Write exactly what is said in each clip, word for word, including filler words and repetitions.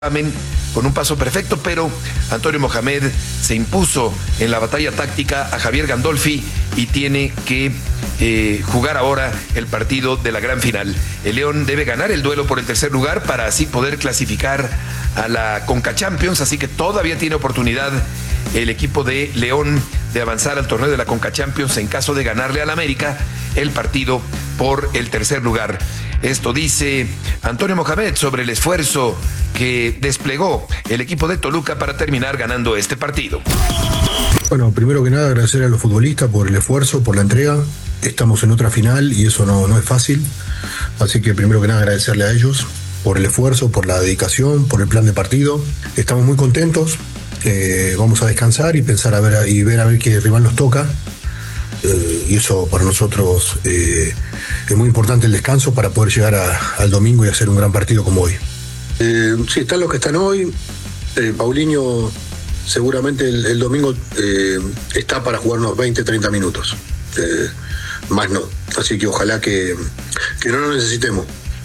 con un paso perfecto, pero Antonio Mohamed se impuso en la batalla táctica a Javier Gandolfi y tiene que eh, jugar ahora el partido de la gran final. El León debe ganar el duelo por el tercer lugar para así poder clasificar a la Conca Champions, así que todavía tiene oportunidad el equipo de León de avanzar al torneo de la Conca Champions en caso de ganarle al América el partido por el tercer lugar. Esto dice Antonio Mohamed sobre el esfuerzo que desplegó el equipo de Toluca para terminar ganando este partido. Bueno, primero que nada agradecer a los futbolistas por el esfuerzo, por la entrega. Estamos en otra final y eso no, no es fácil. Así que primero que nada agradecerle a ellos por el esfuerzo, por la dedicación, por el plan de partido. Estamos muy contentos. Eh, vamos a descansar y pensar a ver y ver a ver qué rival nos toca. Eh, y eso para nosotros eh, es muy importante, el descanso, para poder llegar a, al domingo y hacer un gran partido como hoy. Eh, sí, están los que están hoy. eh, Paulinho seguramente el, el domingo eh, está para jugar unos veinte, treinta minutos, eh, más no, así que ojalá que, que no lo necesitemos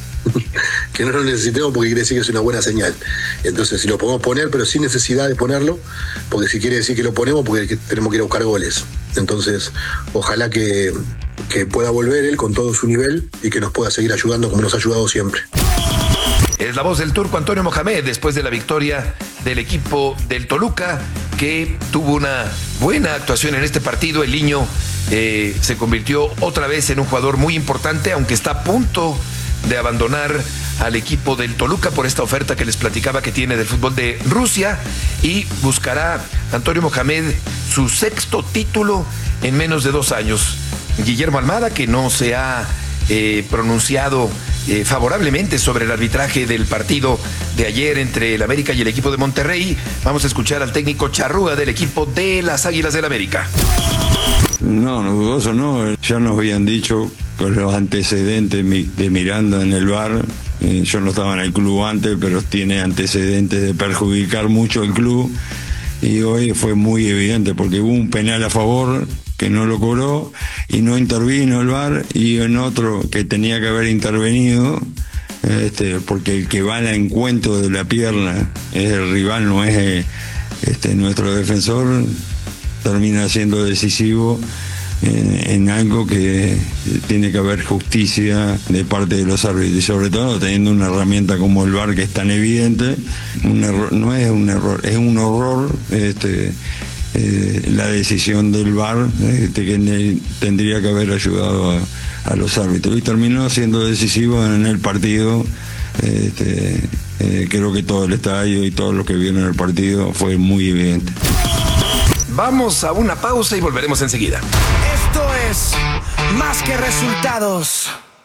que no lo necesitemos, porque quiere decir que es una buena señal. Entonces, si lo podemos poner, pero sin necesidad de ponerlo, porque si quiere decir que lo ponemos, porque tenemos que ir a buscar goles. Entonces, ojalá que, que pueda volver él con todo su nivel y que nos pueda seguir ayudando como nos ha ayudado siempre. Es la voz del turco Antonio Mohamed después de la victoria del equipo del Toluca, que tuvo una buena actuación en este partido. El niño eh, se convirtió otra vez en un jugador muy importante, aunque está a punto de abandonar al equipo del Toluca por esta oferta que les platicaba que tiene del fútbol de Rusia, y buscará Antonio Mohamed su sexto título en menos de dos años. Guillermo Almada, que no se ha eh, pronunciado eh, favorablemente sobre el arbitraje del partido de ayer entre el América y el equipo de Monterrey. Vamos a escuchar al técnico Charrúa del equipo de las Águilas del América. No, no, dudoso no. Ya nos habían dicho con los antecedentes de Miranda en el V A R. Eh, yo no estaba en el club antes, pero tiene antecedentes de perjudicar mucho el club. Y hoy fue muy evidente porque hubo un penal a favor que no lo cobró y no intervino el V A R, y en otro que tenía que haber intervenido, este, porque el que va al encuentro de la pierna es el rival, no es este, nuestro defensor, termina siendo decisivo en, en algo que tiene que haber justicia de parte de los árbitros, y sobre todo teniendo una herramienta como el V A R que es tan evidente. Un error, no es un error, es un horror este, eh, la decisión del V A R, este, que tendría que haber ayudado a, a los árbitros, y terminó siendo decisivo en el partido. Este, eh, creo que todo el estadio y todos los que vieron el partido fue muy evidente. Vamos a una pausa y volveremos enseguida. Esto es Más que Resultados.